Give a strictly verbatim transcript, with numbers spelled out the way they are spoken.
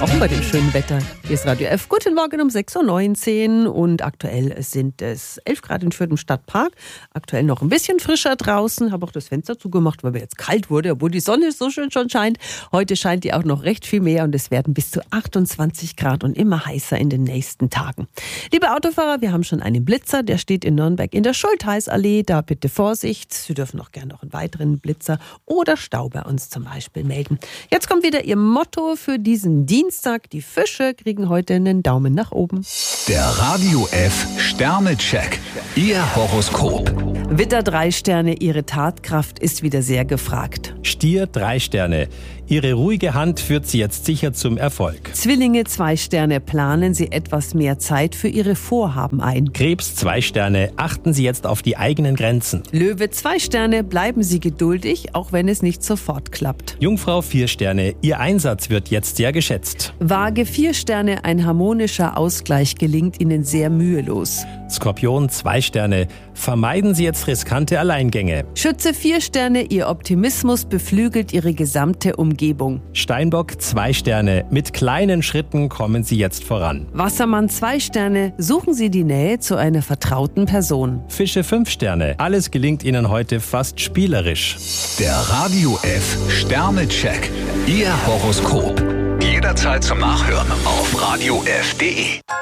Auch bei dem schönen Wetter. Hier ist Radio F. Guten Morgen um sechs Uhr neunzehn und aktuell sind es elf Grad in Fürth im Stadtpark. Aktuell noch ein bisschen frischer draußen. Habe auch das Fenster zugemacht, weil mir jetzt kalt wurde, obwohl die Sonne so schön schon scheint. Heute scheint die auch noch recht viel mehr und es werden bis zu achtundzwanzig Grad und immer heißer in den nächsten Tagen. Liebe Autofahrer, wir haben schon einen Blitzer, der steht in Nürnberg in der Schultheißallee. Da bitte Vorsicht. Sie dürfen auch gerne noch einen weiteren Blitzer oder Stau bei uns zum Beispiel melden. Jetzt kommt wieder Ihr Motto für diesen Dienstag. Die Fische kriegen heute einen Daumen nach oben. Der Radio F Sternecheck. Ihr Horoskop. Widder drei Sterne, Ihre Tatkraft ist wieder sehr gefragt. Stier drei Sterne. Ihre ruhige Hand führt Sie jetzt sicher zum Erfolg. Zwillinge zwei Sterne, planen Sie etwas mehr Zeit für Ihre Vorhaben ein. Krebs zwei Sterne. Achten Sie jetzt auf die eigenen Grenzen. Löwe zwei Sterne, bleiben Sie geduldig, auch wenn es nicht sofort klappt. Jungfrau vier Sterne. Ihr Einsatz wird jetzt sehr geschätzt. Waage vier Sterne, ein harmonischer Ausgleich gelingt Ihnen sehr mühelos. Skorpion zwei Sterne. Vermeiden Sie jetzt riskante Alleingänge. Schütze vier Sterne, Ihr Optimismus beflügelt Ihre gesamte Umgebung. Steinbock zwei Sterne. Mit kleinen Schritten kommen Sie jetzt voran. Wassermann zwei Sterne, suchen Sie die Nähe zu einer vertrauten Person. Fische fünf Sterne. Alles gelingt Ihnen heute fast spielerisch. Der Radio F Sternecheck. Ihr Horoskop. Jederzeit zum Nachhören auf radio f punkt de.